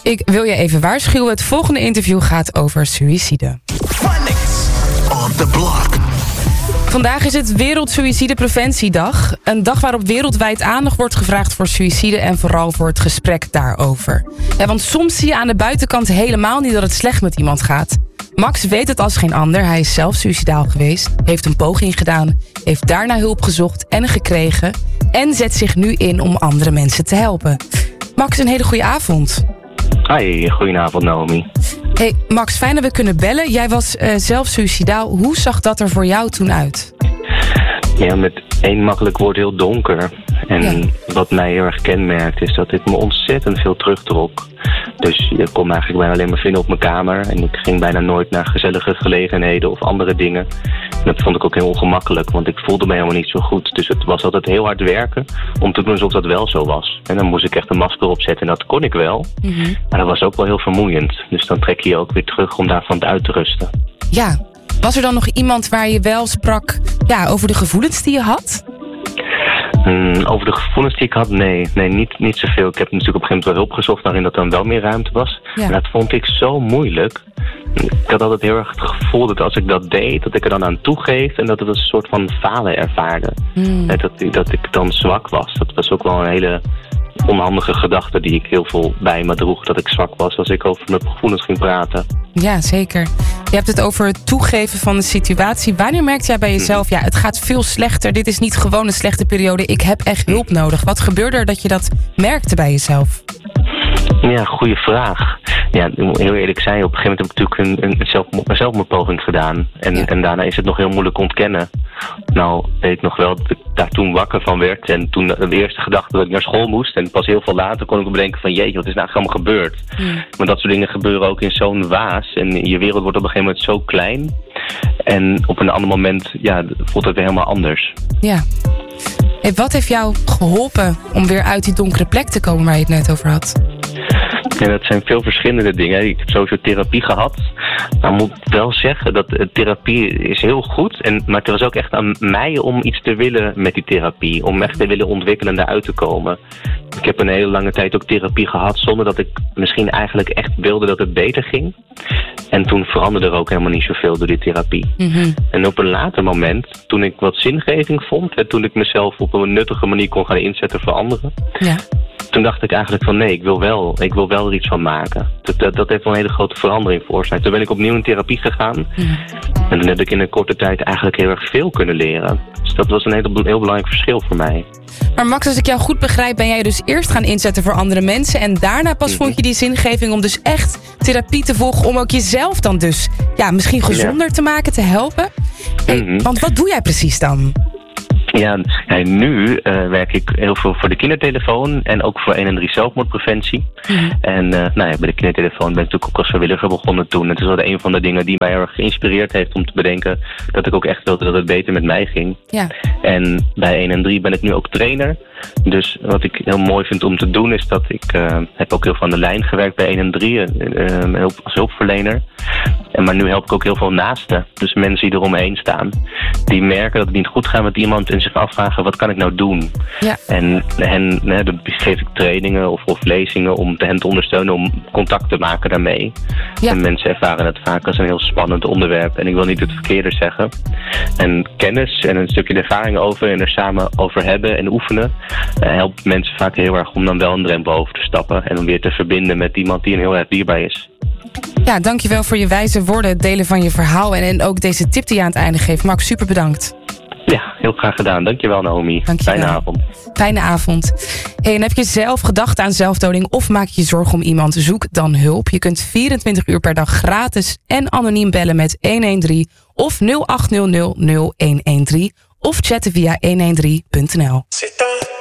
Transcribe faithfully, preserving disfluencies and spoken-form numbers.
Ik wil je even waarschuwen. Het volgende interview gaat over suïcide. On the block. Vandaag is het Wereldsuïcidepreventiedag. Een dag waarop wereldwijd aandacht wordt gevraagd voor suïcide en vooral voor het gesprek daarover. Ja, want soms zie je aan de buitenkant helemaal niet dat het slecht met iemand gaat. Max weet het als geen ander. Hij is zelf suïcidaal geweest, heeft een poging gedaan, heeft daarna hulp gezocht en gekregen en zet zich nu in om andere mensen te helpen. Max, een hele goede avond. Hi, goedenavond Naomi. Hey Max, fijn dat we kunnen bellen. Jij was uh, zelf suïcidaal. Hoe zag dat er voor jou toen uit? Ja, met één makkelijk woord heel donker. En ja. Wat mij heel erg kenmerkt is dat ik me ontzettend veel terugtrok. Dus je kon me eigenlijk bijna alleen maar vinden op mijn kamer. En ik ging bijna nooit naar gezellige gelegenheden of andere dingen. En dat vond ik ook heel ongemakkelijk, want ik voelde me helemaal niet zo goed. Dus het was altijd heel hard werken om te doen alsof dat wel zo was. En dan moest ik echt een masker opzetten en dat kon ik wel. Mm-hmm. Maar dat was ook wel heel vermoeiend. Dus dan trek je je ook weer terug om daarvan uit te rusten. Ja, was er dan nog iemand waar je wel sprak ja, over de gevoelens die je had? Hmm, over de gevoelens die ik had, nee. Nee, niet, niet zoveel. Ik heb natuurlijk op een gegeven moment wel hulp gezocht waarin dat dan wel meer ruimte was. Ja. Maar dat vond ik zo moeilijk. Ik had altijd heel erg het gevoel dat als ik dat deed, dat ik er dan aan toegeef en dat het een soort van falen ervaarde. Hmm. Dat, dat ik dan zwak was. Dat was ook wel een hele onhandige gedachte die ik heel veel bij me droeg. Dat ik zwak was als ik over mijn gevoelens ging praten. Ja, zeker. Je hebt het over het toegeven van de situatie. Wanneer merkte jij bij jezelf, ja, het gaat veel slechter. Dit is niet gewoon een slechte periode. Ik heb echt hulp nodig. Wat gebeurde er dat je dat merkte bij jezelf? Ja, goede vraag. Ja, heel eerlijk zijn, op een gegeven moment heb ik natuurlijk een, een, zelf, een zelfmoordpoging gedaan. En, ja. en daarna is het nog heel moeilijk ontkennen. Nou, weet ik nog wel dat ik daar toen wakker van werd. En toen de eerste gedachte dat ik naar school moest. En pas heel veel later kon ik bedenken van jeetje, wat is nou allemaal gebeurd? Ja. Maar dat soort dingen gebeuren ook in zo'n waas. En je wereld wordt op een gegeven moment zo klein. En op een ander moment ja, voelt het weer helemaal anders. Ja. Hey, wat heeft jou geholpen om weer uit die donkere plek te komen waar je het net over had? Ja, dat zijn veel verschillende dingen. Ik heb sowieso therapie gehad. Maar ik moet wel zeggen dat therapie is heel goed. En, maar het was ook echt aan mij om iets te willen met die therapie. Om echt te willen ontwikkelen en daaruit te komen. Ik heb een hele lange tijd ook therapie gehad zonder dat ik misschien eigenlijk echt wilde dat het beter ging. En toen veranderde er ook helemaal niet zoveel door die therapie. Mm-hmm. En op een later moment, toen ik wat zingeving vond en toen ik mezelf op een nuttige manier kon gaan inzetten voor anderen. Ja. Toen dacht ik eigenlijk van nee, ik wil wel, ik wil wel er iets van maken. Dat, dat, dat heeft wel een hele grote verandering veroorzaakt. Toen ben ik opnieuw in therapie gegaan. Mm. En toen heb ik in een korte tijd eigenlijk heel erg veel kunnen leren. Dus dat was een heel, heel belangrijk verschil voor mij. Maar Max, als ik jou goed begrijp, ben jij dus eerst gaan inzetten voor andere mensen. En daarna pas mm-hmm. vond je die zingeving om dus echt therapie te volgen. Om ook jezelf dan dus ja, misschien gezonder ja. te maken, te helpen. Hey, mm-hmm. Want wat doe jij precies dan? Ja, ja, nu uh, werk ik heel veel voor de kindertelefoon en ook voor één en drie zelfmoordpreventie. Mm-hmm. En uh, nou ja, bij de kindertelefoon ben ik natuurlijk ook als vrijwilliger begonnen toen. En het is wel een van de dingen die mij heel erg geïnspireerd heeft om te bedenken dat ik ook echt wilde dat het beter met mij ging. Ja. En bij één en drie ben ik nu ook trainer. Dus wat ik heel mooi vind om te doen is dat ik uh, heb ook heel veel aan de lijn gewerkt bij één en drie uh, als hulpverlener. En maar nu help ik ook heel veel naasten. Dus mensen die eromheen staan. Die merken dat het niet goed gaat met iemand en zich afvragen wat kan ik nou doen? Ja. En hen, ne, dan geef ik trainingen of, of lezingen om hen te ondersteunen om contact te maken daarmee. Ja. En mensen ervaren het vaak als een heel spannend onderwerp. En ik wil niet het verkeerde zeggen. En kennis en een stukje ervaring over en er samen over hebben en oefenen. Uh, helpt mensen vaak heel erg om dan wel een drempel over te stappen. En om weer te verbinden met iemand die een heel erg dierbaar is. Ja, dankjewel voor je wijze woorden, het delen van je verhaal en, en ook deze tip die je aan het einde geeft. Max, super bedankt. Ja, heel graag gedaan. Dankjewel Naomi. Dankjewel. Fijne avond. Fijne avond. Hey, en heb je zelf gedacht aan zelfdoding of maak je je zorgen om iemand? Zoek dan hulp. Je kunt vierentwintig uur per dag gratis en anoniem bellen met honderddertien of nul acht nul nul nul een een drie of chatten via honderddertien punt n l.